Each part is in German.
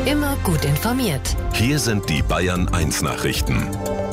Immer gut informiert. Hier sind die Bayern 1 Nachrichten.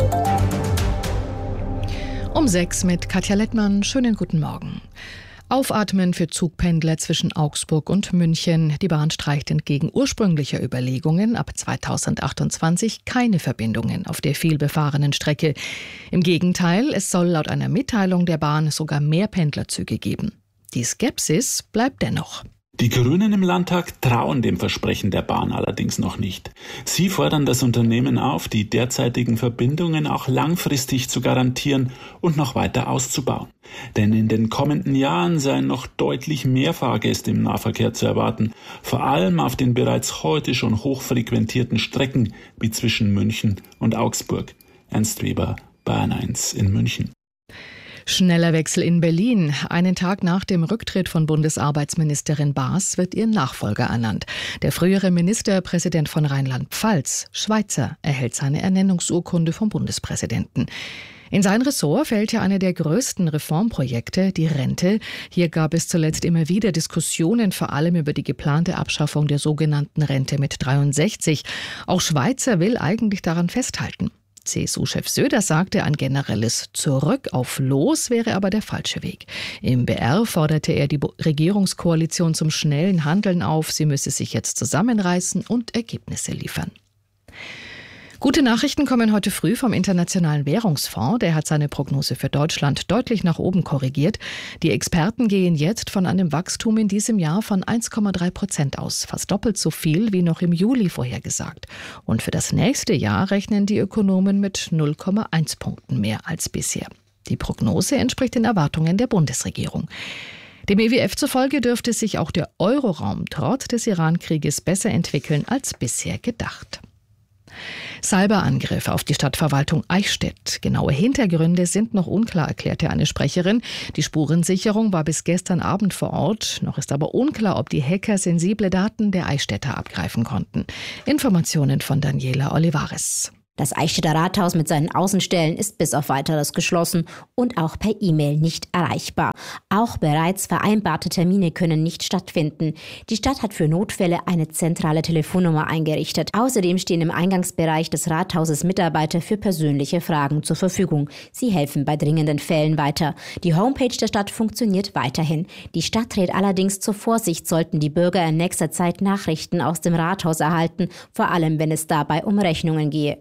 Um 6 mit Katja Lettmann. Schönen guten Morgen. Aufatmen für Zugpendler zwischen Augsburg und München. Die Bahn streicht entgegen ursprünglicher Überlegungen ab 2028 keine Verbindungen auf der vielbefahrenen Strecke. Im Gegenteil, es soll laut einer Mitteilung der Bahn sogar mehr Pendlerzüge geben. Die Skepsis bleibt dennoch. Die Grünen im Landtag trauen dem Versprechen der Bahn allerdings noch nicht. Sie fordern das Unternehmen auf, die derzeitigen Verbindungen auch langfristig zu garantieren und noch weiter auszubauen. Denn in den kommenden Jahren seien noch deutlich mehr Fahrgäste im Nahverkehr zu erwarten, vor allem auf den bereits heute schon hochfrequentierten Strecken wie zwischen München und Augsburg. Ernst Weber, Bayern 1 in München. Schneller Wechsel in Berlin. Einen Tag nach dem Rücktritt von Bundesarbeitsministerin Baas wird ihr Nachfolger ernannt. Der frühere Ministerpräsident von Rheinland-Pfalz, Schweizer, erhält seine Ernennungsurkunde vom Bundespräsidenten. In sein Ressort fällt ja eine der größten Reformprojekte, die Rente. Hier gab es zuletzt immer wieder Diskussionen, vor allem über die geplante Abschaffung der sogenannten Rente mit 63. Auch Schweizer will eigentlich daran festhalten. CSU-Chef Söder sagte, ein generelles Zurück auf Los wäre aber der falsche Weg. Im BR forderte er die Regierungskoalition zum schnellen Handeln auf. Sie müsse sich jetzt zusammenreißen und Ergebnisse liefern. Gute Nachrichten kommen heute früh vom Internationalen Währungsfonds. Der hat seine Prognose für Deutschland deutlich nach oben korrigiert. Die Experten gehen jetzt von einem Wachstum in diesem Jahr von 1,3% aus. Fast doppelt so viel wie noch im Juli vorhergesagt. Und für das nächste Jahr rechnen die Ökonomen mit 0,1 Punkten mehr als bisher. Die Prognose entspricht den Erwartungen der Bundesregierung. Dem IWF zufolge dürfte sich auch der Euroraum trotz des Iran-Krieges besser entwickeln als bisher gedacht. Cyberangriff auf die Stadtverwaltung Eichstätt. Genaue Hintergründe sind noch unklar, erklärte eine Sprecherin. Die Spurensicherung war bis gestern Abend vor Ort. Noch ist aber unklar, ob die Hacker sensible Daten der Eichstätter abgreifen konnten. Informationen von Daniela Olivares. Das Eichstätter Rathaus mit seinen Außenstellen ist bis auf Weiteres geschlossen und auch per E-Mail nicht erreichbar. Auch bereits vereinbarte Termine können nicht stattfinden. Die Stadt hat für Notfälle eine zentrale Telefonnummer eingerichtet. Außerdem stehen im Eingangsbereich des Rathauses Mitarbeiter für persönliche Fragen zur Verfügung. Sie helfen bei dringenden Fällen weiter. Die Homepage der Stadt funktioniert weiterhin. Die Stadt rät allerdings zur Vorsicht, sollten die Bürger in nächster Zeit Nachrichten aus dem Rathaus erhalten, vor allem wenn es dabei um Rechnungen gehe.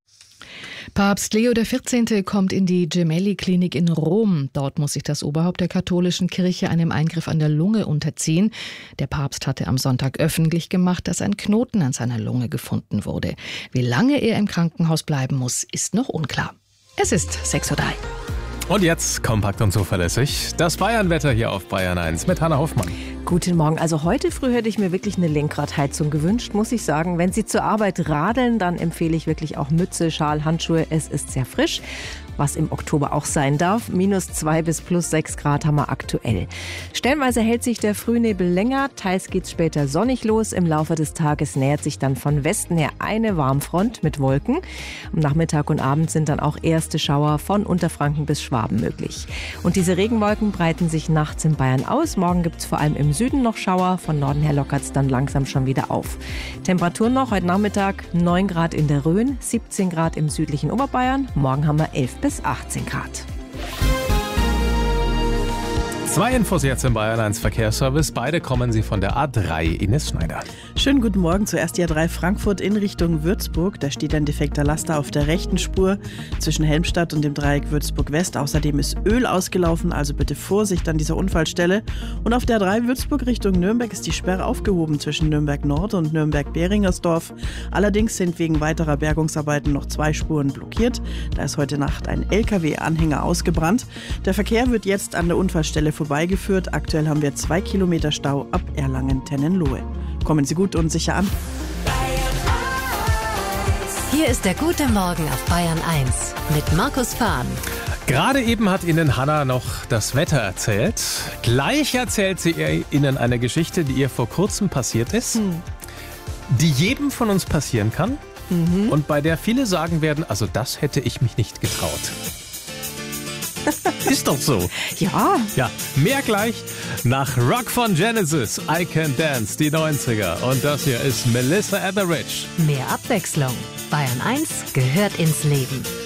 Papst Leo XIV. Kommt in die Gemelli-Klinik in Rom. Dort muss sich das Oberhaupt der katholischen Kirche einem Eingriff an der Lunge unterziehen. Der Papst hatte am Sonntag öffentlich gemacht, dass ein Knoten an seiner Lunge gefunden wurde. Wie lange er im Krankenhaus bleiben muss, ist noch unklar. Es ist 6:03 Uhr. Und jetzt kompakt und zuverlässig das Bayernwetter hier auf Bayern 1 mit Hanna Hoffmann. Guten Morgen. Also heute früh hätte ich mir wirklich eine Lenkradheizung gewünscht, muss ich sagen. Wenn Sie zur Arbeit radeln, dann empfehle ich wirklich auch Mütze, Schal, Handschuhe. Es ist sehr frisch, was im Oktober auch sein darf. -2 bis +6 Grad haben wir aktuell. Stellenweise hält sich der Frühnebel länger, teils geht's später sonnig los. Im Laufe des Tages nähert sich dann von Westen her eine Warmfront mit Wolken. Am Nachmittag und Abend sind dann auch erste Schauer von Unterfranken bis Schwaben möglich. Und diese Regenwolken breiten sich nachts in Bayern aus. Morgen gibt's vor allem im Süden noch Schauer. Von Norden her lockert's dann langsam schon wieder auf. Temperaturen noch heute Nachmittag 9 Grad in der Rhön, 17 Grad im südlichen Oberbayern. Morgen haben wir 11 bis 18 Grad. 2 Infos jetzt im Bayern 1 Verkehrsservice. Beide kommen Sie von der A3. Ines Schneider. Schönen guten Morgen. Zuerst die A3 Frankfurt in Richtung Würzburg. Da steht ein defekter Laster auf der rechten Spur zwischen Helmstadt und dem Dreieck Würzburg-West. Außerdem ist Öl ausgelaufen, also bitte Vorsicht an dieser Unfallstelle. Und auf der A3 Würzburg Richtung Nürnberg ist die Sperre aufgehoben zwischen Nürnberg-Nord und Nürnberg-Behringersdorf. Allerdings sind wegen weiterer Bergungsarbeiten noch 2 Spuren blockiert. Da ist heute Nacht ein LKW-Anhänger ausgebrannt. Der Verkehr wird jetzt an der Unfallstelle vorbeigeführt. Aktuell haben wir 2 Kilometer Stau ab Erlangen-Tennenlohe. Kommen Sie gut und sicher an. Hier ist der gute Morgen auf Bayern 1 mit Markus Fahn. Gerade eben hat Ihnen Hanna noch das Wetter erzählt. Gleich erzählt sie Ihnen eine Geschichte, die ihr vor kurzem passiert ist, die jedem von uns passieren kann und bei der viele sagen werden, also das hätte ich mich nicht getraut. Ist doch so. Ja. Ja, mehr gleich nach Rock von Genesis, I Can Dance, die 90er. Und das hier ist Melissa Etheridge. Mehr Abwechslung. Bayern 1 gehört ins Leben.